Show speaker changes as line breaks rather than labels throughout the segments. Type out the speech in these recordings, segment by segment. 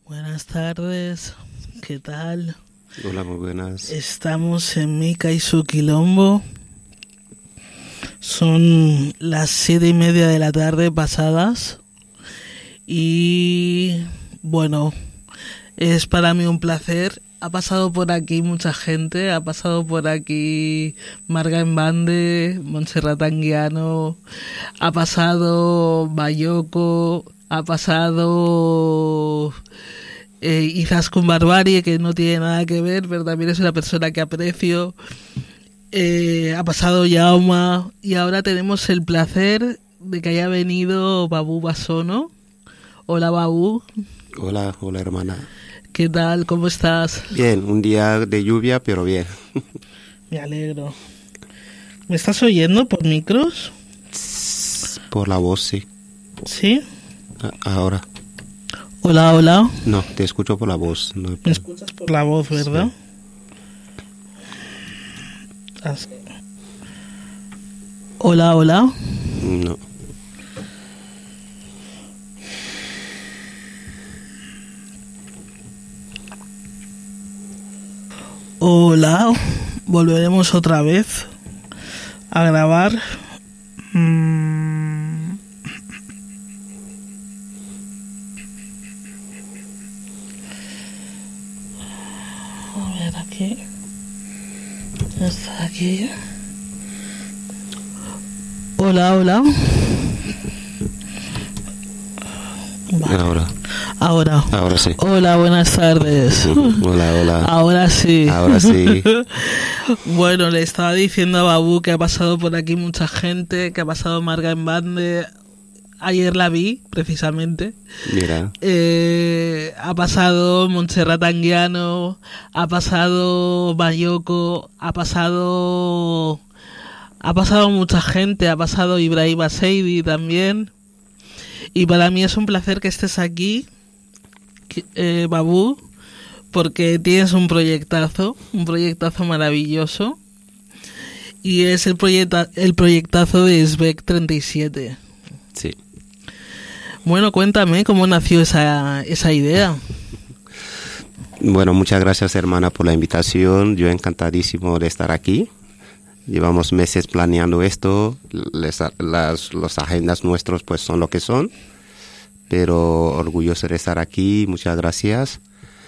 Buenas tardes, ¿qué tal?
Hola, muy buenas.
Estamos en Mica y su quilombo. Son las 7:30 de la tarde pasadas. Y bueno, es para mí un placer. Ha pasado por aquí mucha gente. Ha pasado por aquí Marga Embande, Montserrat Anguiano. Ha pasado Bayoko. Ha pasado Izaskun Barbarie, que no tiene nada que ver, pero también es una persona que aprecio. Ha pasado Yauma. Y ahora tenemos el placer de que haya venido Babu Basono. Hola, Babu.
Hola hermana.
¿Qué tal? ¿Cómo estás?
Bien, un día de lluvia, pero bien.
Me alegro. ¿Me estás oyendo por micros?
Por la voz, sí.
¿Sí?
Ahora.
Hola, hola.
No, te escucho por la voz. No,
Me escuchas por la voz, ¿verdad? Sí. Así. Hola, hola.
No.
Hola. Volveremos otra vez a grabar. A ver, aquí. Está aquí. Hola, hola. Vale. Ahora
sí.
Hola, buenas tardes.
Hola.
Ahora sí.
Sí.
Bueno, le estaba diciendo a Babu que ha pasado por aquí mucha gente, que ha pasado Marga Embande. Ayer la vi, precisamente.
Mira.
Ha pasado Montserrat Anguiano, ha pasado Bayoko, ha pasado mucha gente, ha pasado Ibrahim Seidi también. Y para mí es un placer que estés aquí, Babu, porque tienes un proyectazo maravilloso. Y es el proyectazo de SBEC 37.
Sí.
Bueno, cuéntame cómo nació esa idea.
Bueno, muchas gracias, hermana, por la invitación. Yo encantadísimo de estar aquí. Llevamos meses planeando esto. Las agendas nuestros pues son lo que son. Pero orgulloso de estar aquí. Muchas gracias.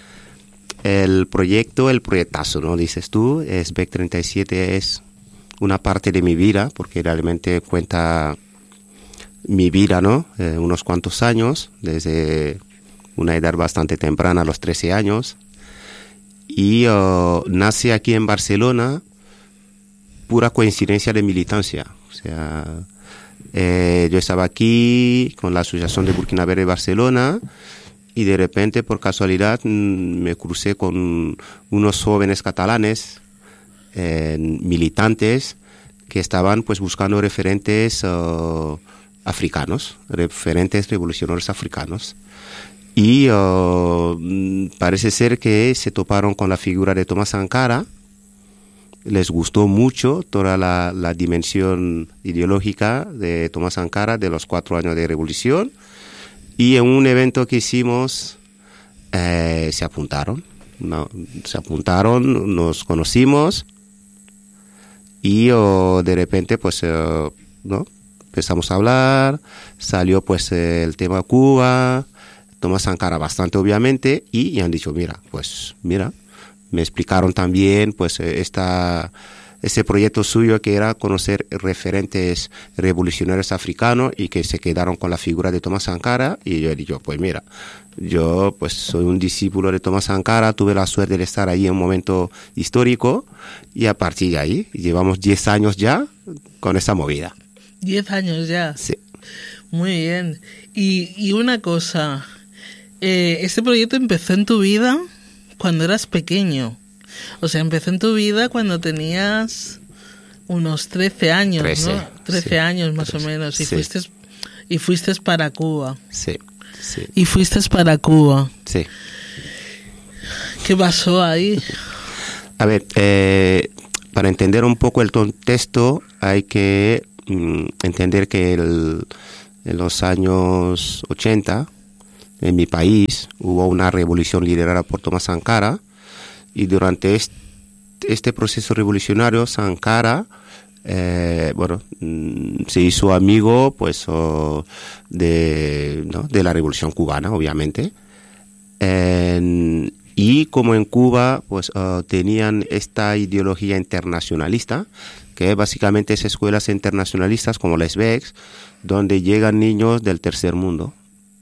El proyectazo, ¿no? Dices tú, SBEC 37 es una parte de mi vida, porque realmente cuenta mi vida, ¿no? Unos cuantos años, desde una edad bastante temprana, a los 13 años. Y nace aquí en Barcelona, pura coincidencia de militancia. O sea, yo estaba aquí con la Asociación de Burkina Faso de Barcelona y de repente, por casualidad, me crucé con unos jóvenes catalanes, militantes, que estaban pues buscando referentes africanos, referentes revolucionarios africanos. Y parece ser que se toparon con la figura de Thomas Sankara. Les gustó mucho toda la dimensión ideológica de Thomas Sankara de los 4 años de revolución. Y en un evento que hicimos se apuntaron, nos conocimos y de repente pues ¿no? Empezamos a hablar, salió pues el tema Cuba, Thomas Sankara bastante obviamente, y han dicho, mira, me explicaron también pues ese proyecto suyo que era conocer referentes revolucionarios africanos y que se quedaron con la figura de Thomas Sankara. Y yo he dicho, pues mira, yo pues soy un discípulo de Thomas Sankara, tuve la suerte de estar ahí en un momento histórico y a partir de ahí llevamos 10 años ya con esa movida.
10 años ya.
Sí.
Muy bien. Y una cosa, este proyecto empezó en tu vida cuando eras pequeño. O sea, empezó en tu vida cuando tenías unos 13 años,
13,
¿no? 13
sí,
años más
13,
o menos. Y
sí.
fuiste para Cuba.
Sí.
Y fuiste para Cuba.
Sí.
¿Qué pasó ahí?
A ver, para entender un poco el contexto hay que entender que en los años 80 en mi país hubo una revolución liderada por Thomas Sankara, y durante este proceso revolucionario Sankara se hizo amigo pues de la revolución cubana, obviamente. Y como en Cuba pues tenían esta ideología internacionalista, que básicamente es escuelas internacionalistas como la SBEX, donde llegan niños del tercer mundo,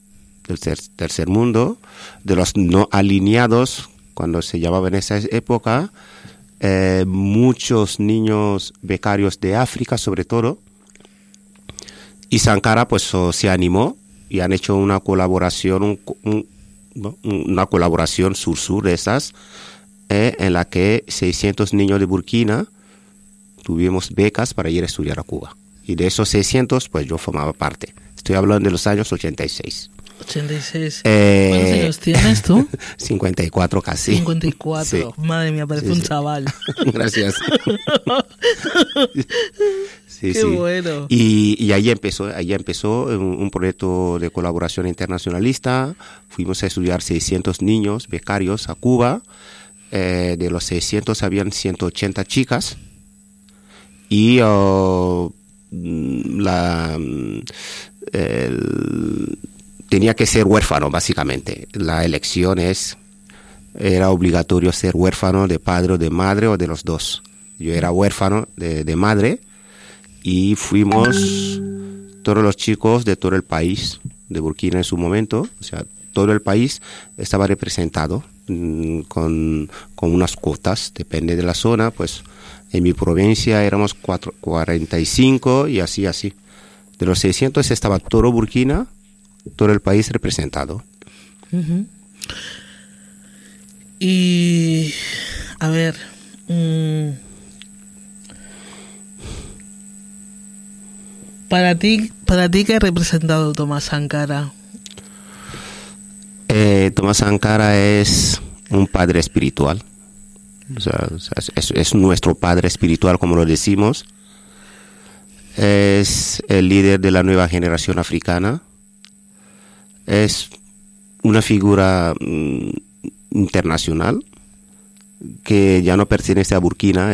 de los no alineados, cuando se llamaba en esa época, muchos niños becarios de África sobre todo, y Sankara pues se animó y han hecho una colaboración, una colaboración sur-sur de esas, en la que 600 niños de Burkina tuvimos becas para ir a estudiar a Cuba. Y de esos 600, pues yo formaba parte. Estoy hablando de los años 86.
86. ¿Cuántos años tienes tú?
54 casi.
54. Sí. Madre mía, parece un chaval.
Gracias.
Qué bueno.
Y ahí empezó un proyecto de colaboración internacionalista. Fuimos a estudiar 600 niños becarios a Cuba. De los 600 habían 180 chicas. Y tenía que ser huérfano, básicamente. La elección era obligatorio ser huérfano de padre o de madre o de los dos. Yo era huérfano de madre, y fuimos todos los chicos de todo el país, de Burkina en su momento, o sea, todo el país estaba representado con unas cuotas, depende de la zona, pues en mi provincia éramos 45 y así. De los 600 estaba todo Burkina, todo el país representado.
Uh-huh. Y a ver, para ti ¿qué ha representado Thomas Sankara?
Thomas Sankara es un padre espiritual. O sea, es nuestro padre espiritual, como lo decimos. Es el líder de la nueva generación africana. Es una figura internacional que ya no pertenece a Burkina.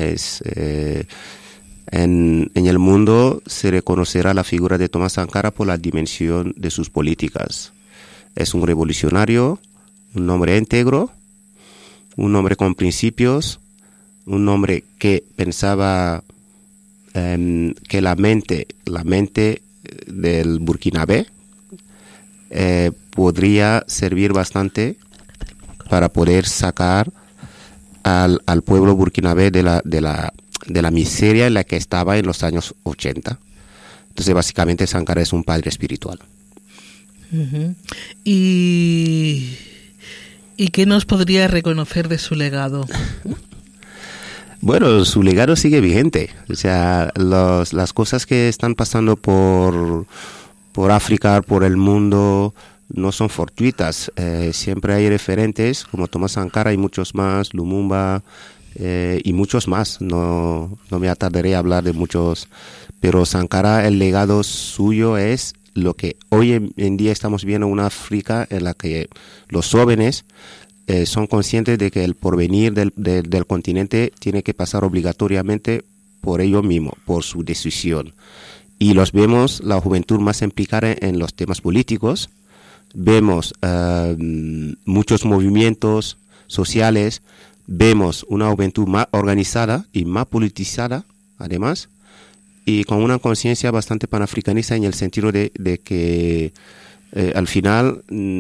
En el mundo se reconocerá la figura de Thomas Sankara por la dimensión de sus políticas. Es un revolucionario, un hombre íntegro, un hombre con principios, un hombre que pensaba que la mente del burkinabé podría servir bastante para poder sacar al pueblo burkinabé de la miseria en la que estaba en los años 80. Entonces, básicamente, Sankara es un padre espiritual.
Uh-huh. ¿Y qué nos podría reconocer de su legado?
Bueno, su legado sigue vigente. O sea, las cosas que están pasando por África, por el mundo, no son fortuitas. Siempre hay referentes como Thomas Sankara y muchos más, Lumumba y muchos más. No me atardaré a hablar de muchos, pero Sankara, el legado suyo es lo que hoy en día estamos viendo, una África en la que los jóvenes son conscientes de que el porvenir del continente tiene que pasar obligatoriamente por ello mismo, por su decisión. Y los vemos, la juventud más implicada en los temas políticos. Vemos muchos movimientos sociales, vemos una juventud más organizada y más politizada, además, y con una conciencia bastante panafricanista, en el sentido de que al final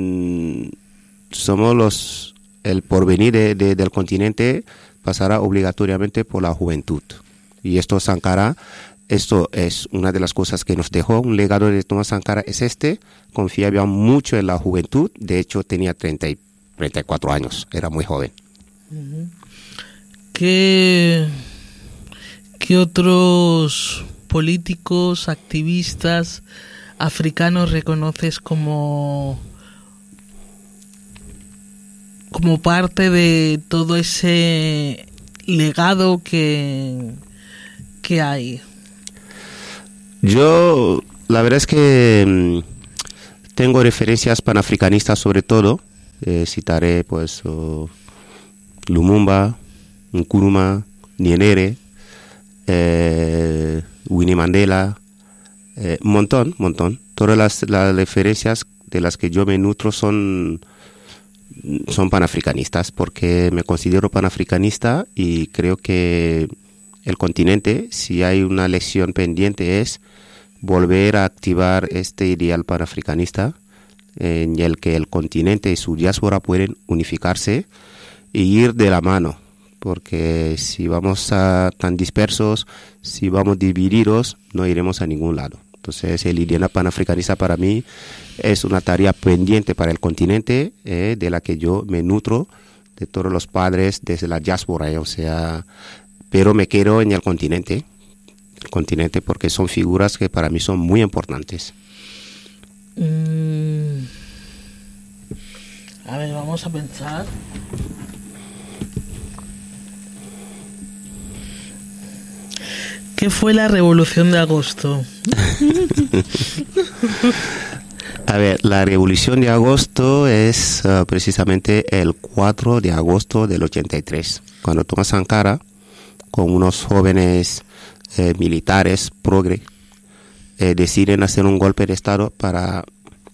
somos el porvenir del continente pasará obligatoriamente por la juventud. Y esto Sankara, esto es una de las cosas que nos dejó. Un legado de Thomas Sankara es confiaba mucho en la juventud. De hecho, tenía 34 años, era muy joven.
¿Qué otros políticos, activistas africanos reconoces como parte de todo ese legado que hay?
Yo, la verdad es que tengo referencias panafricanistas sobre todo. Citaré pues Lumumba, Nkrumah, Nyerere, Winnie Mandela, montón. Todas las referencias de las que yo me nutro son panafricanistas, porque me considero panafricanista y creo que el continente, si hay una lección pendiente, es volver a activar este ideal panafricanista en el que el continente y su diáspora pueden unificarse e ir de la mano, porque si vamos tan dispersos, si vamos divididos, no iremos a ningún lado. Entonces el ideal panafricanista para mí es una tarea pendiente para el continente, de la que yo me nutro, de todos los padres desde la diáspora, pero me quedo en el continente, porque son figuras que para mí son muy importantes.
A ver, vamos a pensar. ¿Qué fue la Revolución de Agosto?
A ver, la Revolución de Agosto es precisamente el 4 de agosto del 83, cuando Thomas Sankara, con unos jóvenes militares progre, deciden hacer un golpe de Estado para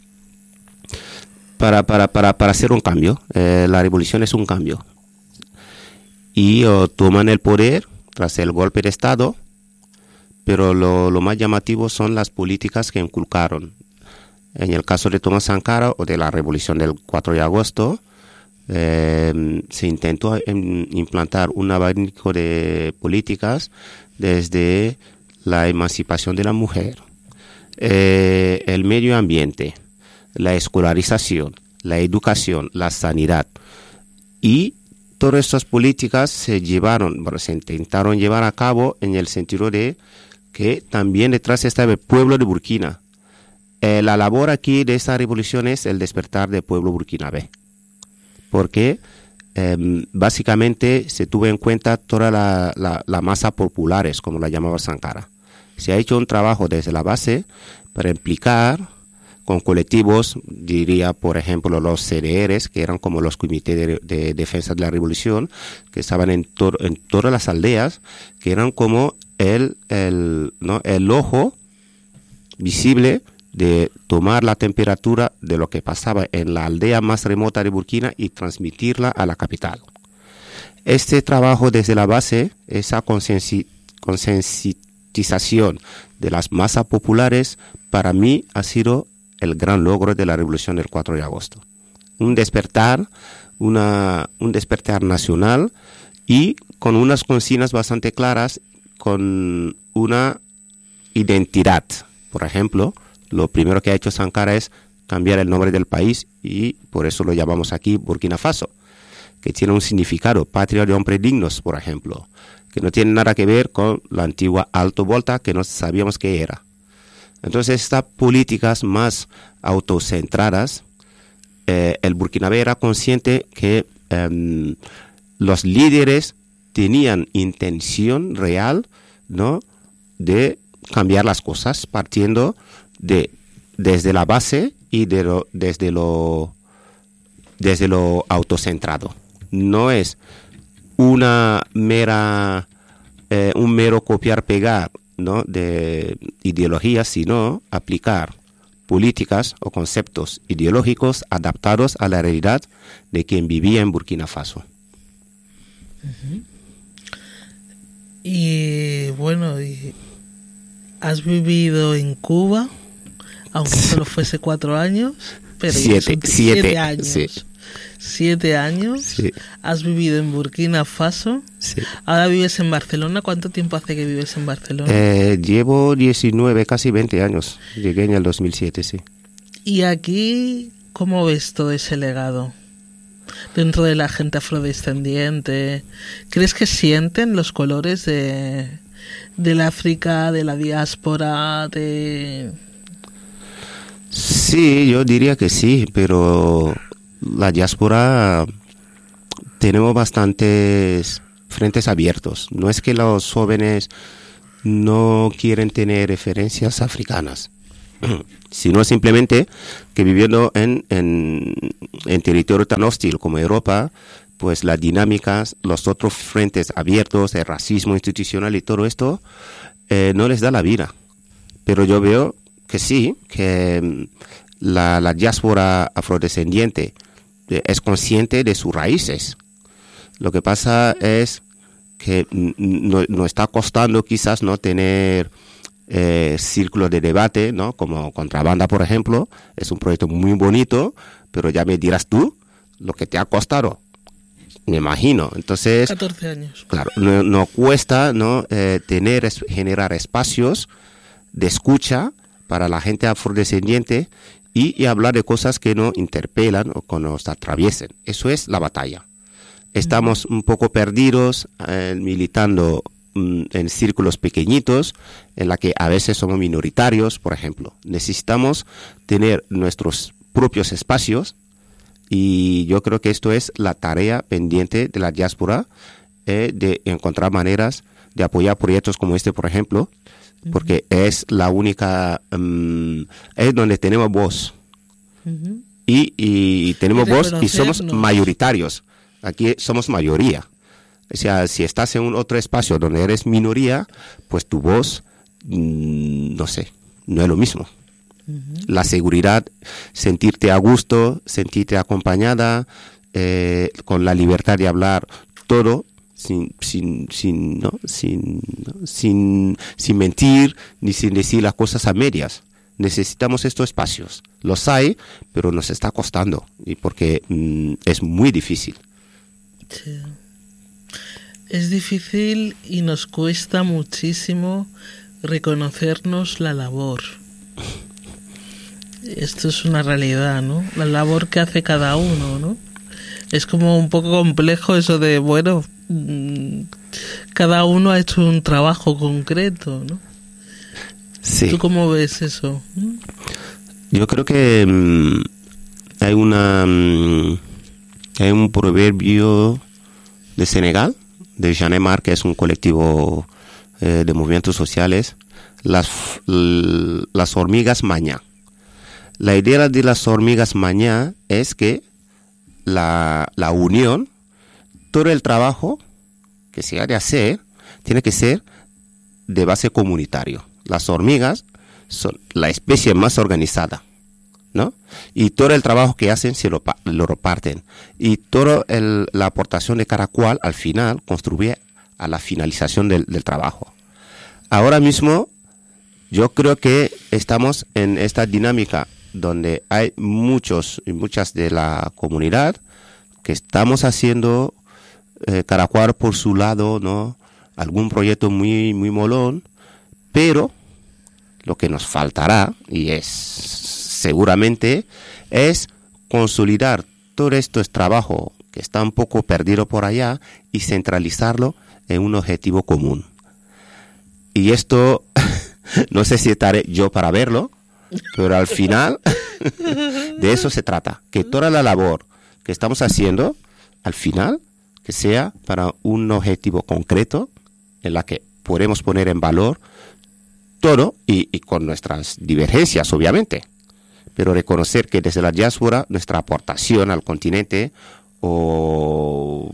hacer un cambio. La revolución es un cambio. Y toman el poder tras el golpe de Estado, pero lo más llamativo son las políticas que inculcaron. En el caso de Thomas Sankara o de la revolución del 4 de agosto, se intentó implantar un abanico de políticas desde la emancipación de la mujer, el medio ambiente, la escolarización, la educación, la sanidad. Y todas estas políticas se intentaron llevar a cabo en el sentido de que también detrás estaba el pueblo de Burkina. La labor aquí de esta revolución es el despertar del pueblo burkinabé, porque básicamente se tuvo en cuenta toda la masa populares, como la llamaba Sankara. Se ha hecho un trabajo desde la base para implicar con colectivos, diría por ejemplo los CDRs, que eran como los comités de defensa de la revolución, que estaban en todas las aldeas, que eran como el ojo visible de tomar la temperatura de lo que pasaba en la aldea más remota de Burkina y transmitirla a la capital. Este trabajo desde la base, esa concientización de las masas populares, para mí ha sido el gran logro de la revolución del 4 de agosto. Un despertar nacional y con unas consignas bastante claras, con una identidad. Por ejemplo, lo primero que ha hecho Sankara es cambiar el nombre del país y por eso lo llamamos aquí Burkina Faso, que tiene un significado, patria de hombres dignos, por ejemplo, que no tiene nada que ver con la antigua Alto Volta, que no sabíamos qué era. Entonces, estas políticas más autocentradas, el burkinabé era consciente que los líderes tenían intención real, ¿no?, de cambiar las cosas, partiendo desde la base y desde lo autocentrado. No es un mero copiar-pegar, ¿no?, de ideologías, sino aplicar políticas o conceptos ideológicos adaptados a la realidad de quien vivía en Burkina Faso.
Uh-huh. Y bueno, has vivido en Cuba, aunque solo fuese 4 años, pero 7 años. Sí. 7 años. Sí. Has vivido en Burkina Faso.
Sí.
Ahora vives en Barcelona. ¿Cuánto tiempo hace que vives en Barcelona?
Llevo 19, casi 20 años. Llegué en el 2007, sí.
¿Y aquí cómo ves todo ese legado? Dentro de la gente afrodescendiente, ¿crees que sienten los colores del África, de la diáspora,
Sí, yo diría que sí, pero la diáspora tenemos bastantes frentes abiertos. No es que los jóvenes no quieren tener referencias africanas, sino simplemente que viviendo en territorio tan hostil como Europa, pues las dinámicas, los otros frentes abiertos, el racismo institucional y todo esto, no les da la vida. Pero yo veo que sí, que la diáspora afrodescendiente es consciente de sus raíces. Lo que pasa es que no está costando quizás no tener círculos de debate, ¿no? Como Contrabanda, por ejemplo, es un proyecto muy bonito, pero ya me dirás tú lo que te ha costado. Me imagino. Entonces,
14 años.
Claro, no cuesta, ¿no? Generar espacios de escucha para la gente afrodescendiente y hablar de cosas que nos interpelan o que nos atraviesen. Eso es la batalla. Estamos un poco perdidos militando en círculos pequeñitos en la que a veces somos minoritarios, por ejemplo. Necesitamos tener nuestros propios espacios y yo creo que esto es la tarea pendiente de la diáspora, de encontrar maneras de apoyar proyectos como este, por ejemplo, porque es la única, es donde tenemos voz. Y tenemos voz y somos mayoritarios. Aquí somos mayoría. O sea, si estás en otro espacio donde eres minoría, pues tu voz, no sé, no es lo mismo. La seguridad, sentirte a gusto, sentirte acompañada, con la libertad de hablar todo, sin mentir, ni sin decir las cosas a medias. Necesitamos estos espacios. Los hay, pero nos está costando, y porque es muy difícil.
Sí. Es difícil y nos cuesta muchísimo reconocernos la labor. Esto es una realidad, ¿no? La labor que hace cada uno, ¿no? Es como un poco complejo eso de, bueno, cada uno ha hecho un trabajo concreto, ¿no?
Sí.
¿Tú cómo ves eso?
Yo creo que hay un proverbio de Senegal, de Janemar, que es un colectivo de movimientos sociales, las hormigas mañá. La idea de las hormigas mañá es que la unión, todo el trabajo que se ha de hacer, tiene que ser de base comunitario. Las hormigas son la especie más organizada, ¿no? Y todo el trabajo que hacen se lo reparten. Y toda la aportación de cada cual al final contribuye a la finalización del trabajo. Ahora mismo yo creo que estamos en esta dinámica donde hay muchos y muchas de la comunidad que estamos haciendo cada cual por su lado, ¿no? Algún proyecto muy, muy molón, pero lo que nos faltará, y es seguramente, es consolidar todo este trabajo que está un poco perdido por allá y centralizarlo en un objetivo común. Y esto, no sé si estaré yo para verlo, pero al final de eso se trata, que toda la labor que estamos haciendo, al final, que sea para un objetivo concreto en la que podemos poner en valor todo y con nuestras divergencias, obviamente, pero reconocer que desde la diáspora nuestra aportación al continente o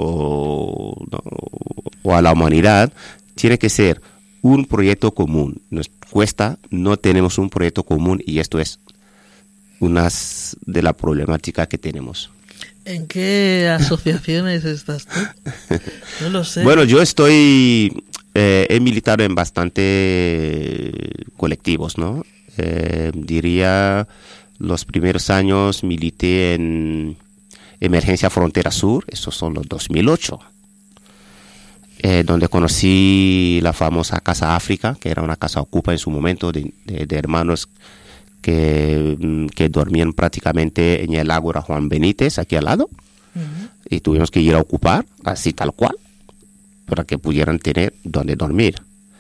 a la humanidad tiene que ser un proyecto común. Nos cuesta, no tenemos un proyecto común y esto es una de las problemáticas que tenemos.
¿En qué asociaciones estás tú? No lo sé.
Bueno, yo he militado en bastante colectivos, ¿no? Diría, los primeros años milité en Emergencia Frontera Sur, esos son los 2008, donde conocí la famosa Casa África, que era una casa ocupa en su momento de hermanos que dormían prácticamente en el Ágora Juan Benítez, aquí al lado, y tuvimos que ir a ocupar, así tal cual, para que pudieran tener donde dormir.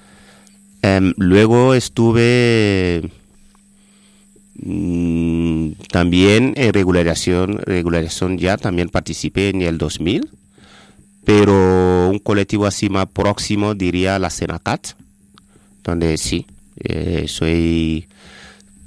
Luego estuve también en regularización ya, también participé en el 2000, pero un colectivo así más próximo diría la Senacat, donde sí, soy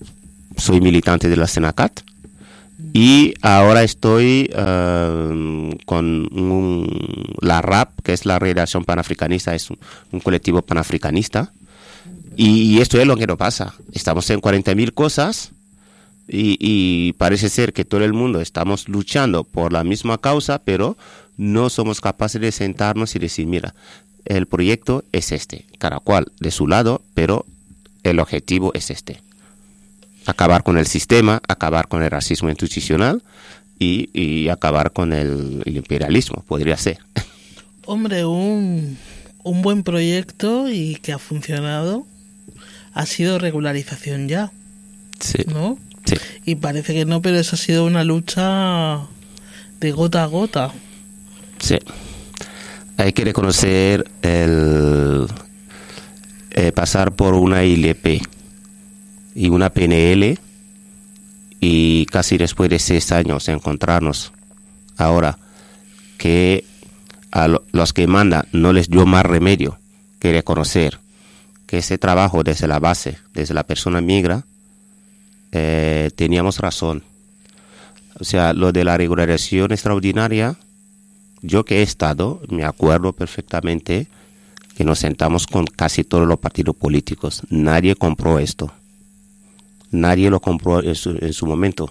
soy militante de la Senacat y ahora estoy con la RAP, que es la Relación Panafricanista, es un colectivo panafricanista, y esto es lo que nos pasa. Estamos en 40.000 cosas y parece ser que todo el mundo estamos luchando por la misma causa, pero no somos capaces de sentarnos y decir, mira, el proyecto es este, cada cual de su lado, pero el objetivo es este. Acabar con el sistema, acabar con el racismo institucional y acabar con el imperialismo, podría ser.
Hombre, un buen proyecto y que ha funcionado ha sido regularización ya,
Sí.
¿no?
Sí.
Y parece que no, pero eso ha sido una lucha de gota a gota.
Sí. Hay que reconocer el pasar por una ILP y una PNL y casi después de 6 años encontrarnos ahora que a los que mandan no les dio más remedio que reconocer que ese trabajo desde la base, desde la persona migra, teníamos razón. O sea, lo de la regularización extraordinaria, yo que he estado, me acuerdo perfectamente que nos sentamos con casi todos los partidos políticos. Nadie compró esto. Nadie lo compró en su momento.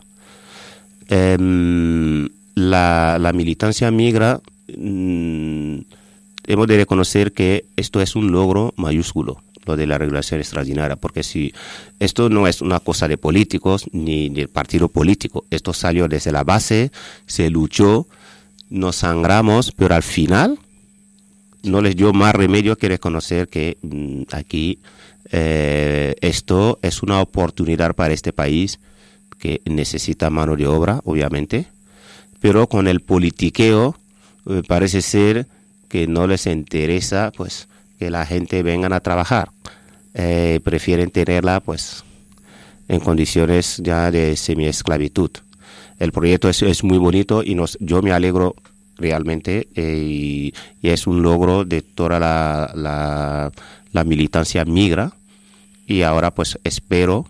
La militancia migra, hemos de reconocer que esto es un logro mayúsculo, lo de la regulación extraordinaria, porque si esto no es una cosa de políticos ni del partido político, esto salió desde la base, se luchó, nos sangramos, pero al final no les dio más remedio que reconocer que aquí esto es una oportunidad para este país que necesita mano de obra, obviamente, pero con el politiqueo parece ser que no les interesa pues que la gente vengan a trabajar, prefieren tenerla pues en condiciones ya de semiesclavitud. El proyecto es muy bonito y yo me alegro realmente y es un logro de toda la militancia migra, y ahora pues espero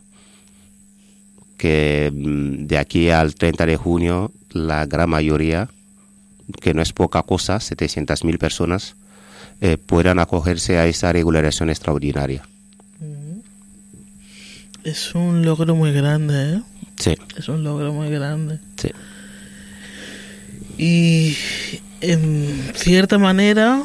que de aquí al 30 de junio la gran mayoría, que no es poca cosa, 700.000 personas, puedan acogerse a esa regularización extraordinaria.
Es un logro muy grande, ¿eh?
Sí.
Es un logro muy grande.
Sí.
Y en cierta manera,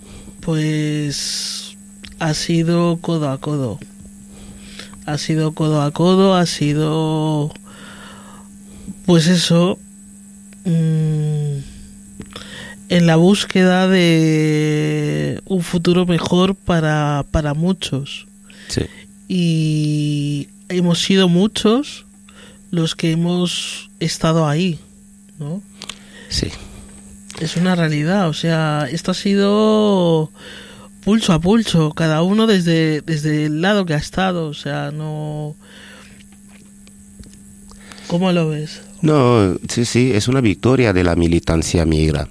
pues ha sido codo a codo. Ha sido codo a codo, ha sido, pues eso, en la búsqueda de un futuro mejor para muchos.
Sí.
Y hemos sido muchos los que hemos estado ahí, ¿no?
Sí.
Es una realidad, o sea, esto ha sido pulso a pulso, cada uno desde el lado que ha estado, o sea, no... ¿Cómo lo ves?
No, sí, es una victoria de la militancia migra.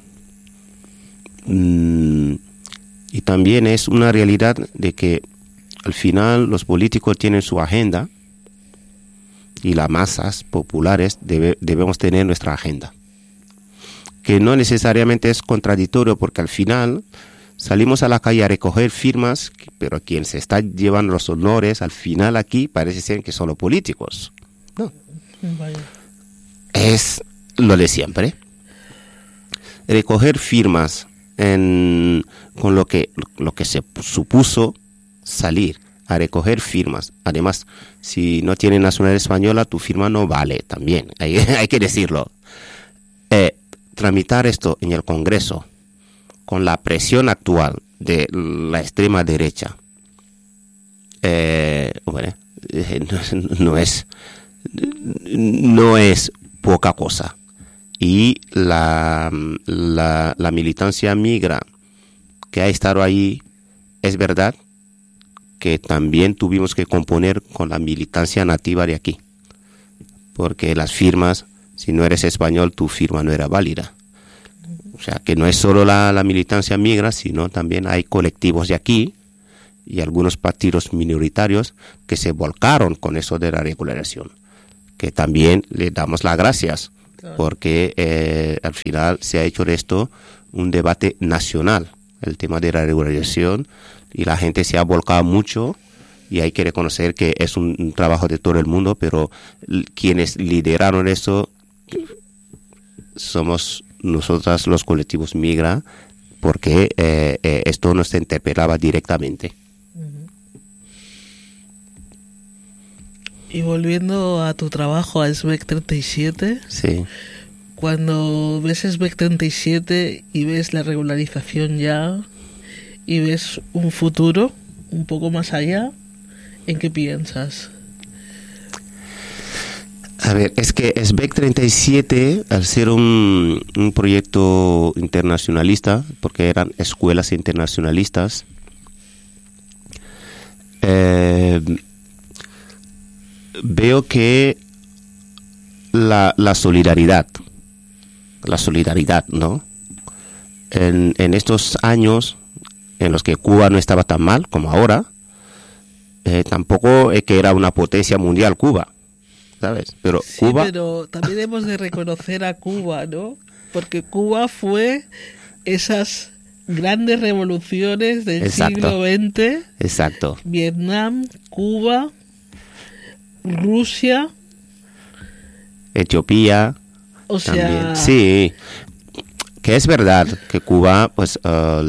Y también es una realidad de que al final los políticos tienen su agenda y las masas populares debemos tener nuestra agenda, que no necesariamente es contradictorio, porque al final salimos a la calle a recoger firmas, pero quien se está llevando los honores al final aquí parece ser que son los políticos. No.
Vaya.
Es lo de siempre. Recoger firmas con lo que se supuso salir a recoger firmas. Además, si no tienes nacionalidad española, tu firma no vale también. Hay que decirlo. Tramitar esto en el Congreso con la presión actual de la extrema derecha, no es poca cosa. Y la militancia migra que ha estado ahí, es verdad que también tuvimos que componer con la militancia nativa de aquí, porque las firmas, si no eres español, tu firma no era válida. O sea, que no es solo la militancia migra, sino también hay colectivos de aquí y algunos partidos minoritarios que se volcaron con eso de la regularización. que también le damos las gracias, porque al final se ha hecho de esto un debate nacional, el tema de la regularización, y la gente se ha volcado mucho, y hay que reconocer que es un trabajo de todo el mundo, pero quienes lideraron eso somos nosotras, los colectivos Migra, porque esto nos interpelaba directamente.
Y volviendo a tu trabajo, a SBEC 37,
sí.
Cuando ves SBEC 37 y ves la regularización ya, y ves un futuro un poco más allá, ¿en qué piensas?
A ver, es que SBEC 37, al ser un proyecto internacionalista, porque eran escuelas internacionalistas, veo que la solidaridad, ¿no? En estos años en los que Cuba no estaba tan mal como ahora, tampoco es que era una potencia mundial Cuba, ¿sabes? Pero
Sí,
Cuba...
pero también hemos de reconocer a Cuba, ¿no? Porque Cuba fue esas grandes revoluciones del
Exacto.
siglo XX.
Exacto.
Vietnam, Cuba, Rusia,
Etiopía,
o
también.
sea...
Sí, que es verdad que Cuba, pues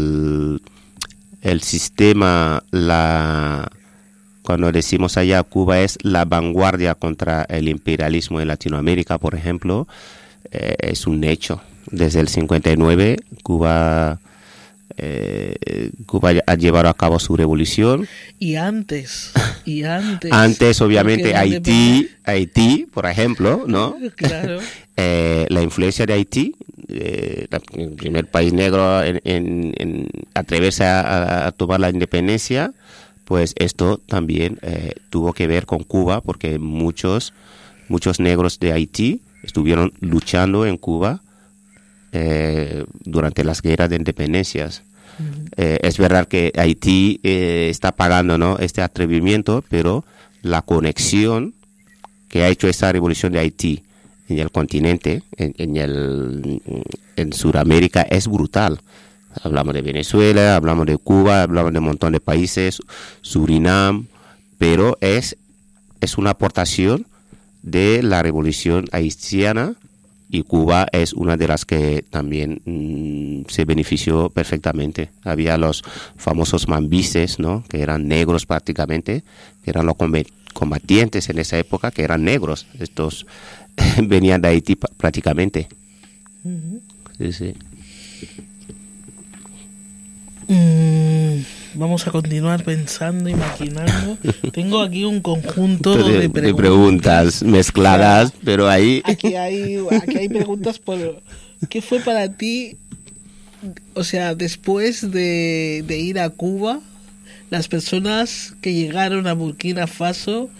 el sistema, cuando decimos allá, Cuba es la vanguardia contra el imperialismo en Latinoamérica, por ejemplo, es un hecho. Desde el 59, Cuba ha llevado a cabo su revolución.
Y antes.
Antes, obviamente,
Porque
Haití, por ejemplo, ¿no?
Claro.
La influencia de Haití, el primer país negro en atreverse a tomar la independencia, pues esto también tuvo que ver con Cuba, porque muchos negros de Haití estuvieron luchando en Cuba durante las guerras de independencias. Es verdad que Haití está pagando, ¿no?, este atrevimiento, pero la conexión que ha hecho esta revolución de Haití en el continente, en Sudamérica, es brutal. Hablamos de Venezuela, hablamos de Cuba, hablamos de un montón de países, Surinam, pero es una aportación de la revolución haitiana, y Cuba es una de las que también se benefició perfectamente. Había los famosos mambises, ¿no?, que eran negros prácticamente, que eran los combatientes en esa época, que eran negros. Estos venían de Haití prácticamente. Sí, sí.
Vamos a continuar pensando y maquinando. Tengo aquí un conjunto de
preguntas mezcladas,
o sea,
pero ahí...
Aquí hay preguntas por... ¿Qué fue para ti, o sea, después de ir a Cuba, las personas que llegaron a Burkina Faso,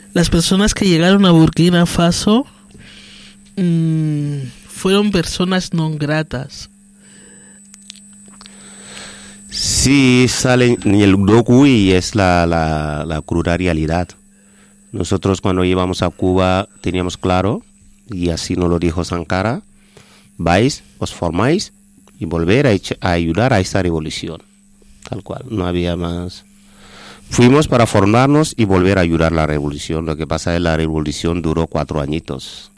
fueron personas non gratas?
Sí, sale en el docu y es la cruda realidad. Nosotros cuando íbamos a Cuba teníamos claro, y así nos lo dijo Sankara: vais, os formáis y volver a ayudar a esta revolución. Tal cual, no había más. Fuimos para formarnos y volver a ayudar a la revolución. Lo que pasa es que la revolución duró 4 añitos.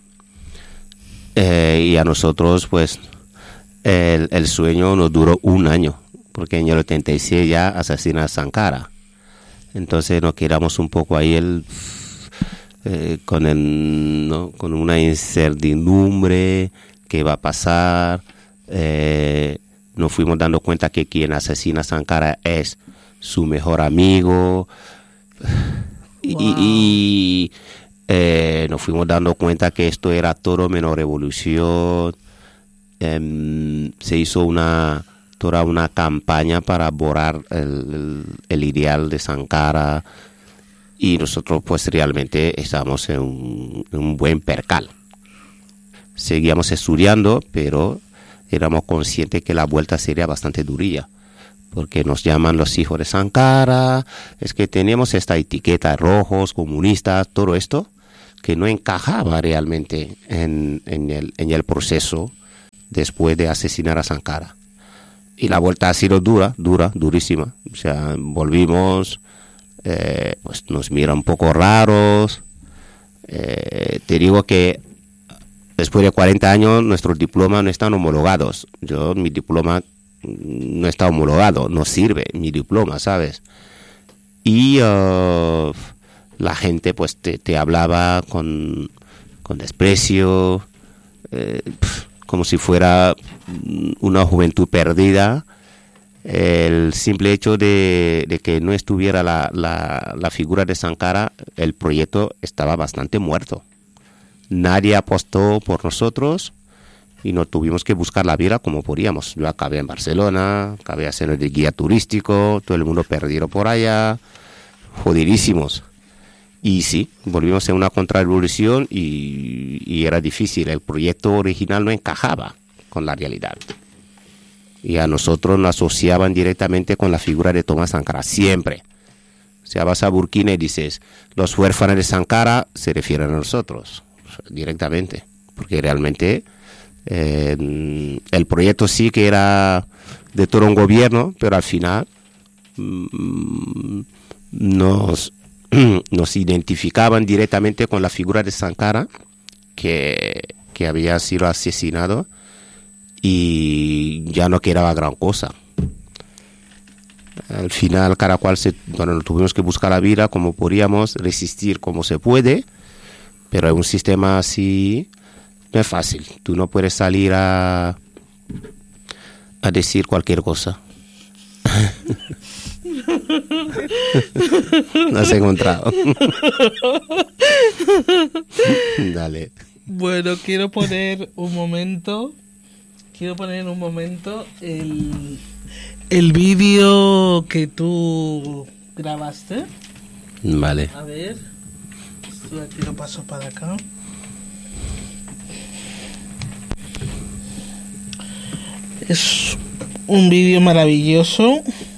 Y a nosotros, pues, el sueño nos duró 1 año, porque en el 86 ya asesina a Sankara. Entonces nos quedamos un poco ahí con una incertidumbre, qué va a pasar. Nos fuimos dando cuenta que quien asesina a Sankara es su mejor amigo. Wow. Y nos fuimos dando cuenta que esto era todo menos revolución. Se hizo toda una campaña para borrar el ideal de Sankara, y nosotros pues realmente estábamos en un buen percal. Seguíamos estudiando, pero éramos conscientes que la vuelta sería bastante durilla, porque nos llaman los hijos de Sankara, es que tenemos esta etiqueta, rojos, comunistas, todo esto, que no encajaba realmente en el proceso después de asesinar a Sankara. Y la vuelta ha sido durísima. O sea, volvimos, pues nos mira un poco raros. Te digo que después de 40 años nuestros diplomas no están homologados. Mi diploma no está homologado, no sirve mi diploma, ¿sabes? Y la gente pues te hablaba con desprecio, como si fuera una juventud perdida. El simple hecho de que no estuviera la figura de Sankara, el proyecto estaba bastante muerto. Nadie apostó por nosotros y nos tuvimos que buscar la vida como podíamos. Yo acabé en Barcelona, acabé haciendo de guía turístico, todo el mundo perdido por allá, jodidísimos. Y sí, volvimos en una contrarrevolución y era difícil. El proyecto original no encajaba con la realidad. Y a nosotros nos asociaban directamente con la figura de Thomas Sankara, siempre. O sea, vas a Burkina y dices, los huérfanos de Sankara se refieren a nosotros, directamente. Porque realmente el proyecto sí que era de todo un gobierno, pero al final nos identificaban directamente con la figura de Sankara, que había sido asesinado, y ya no quedaba gran cosa. Al final cada cual tuvimos que buscar la vida como podíamos, resistir como se puede, pero en un sistema así no es fácil. Tú no puedes salir a decir cualquier cosa. No has encontrado. Dale.
Bueno, quiero poner un momento el vídeo que tú grabaste.
Vale.
A ver, esto aquí lo paso para acá. Es un vídeo maravilloso